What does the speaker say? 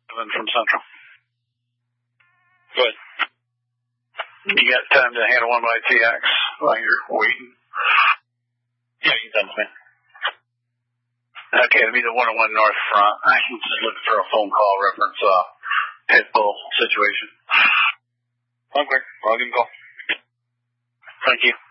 from Central. Go ahead. You got time to handle one by TX while you're waiting? Yeah, you can send me. Okay, it'll be the 101 North Front. I can just look for a phone call reference pit bull situation. Okay, I'll give him a call. Thank you.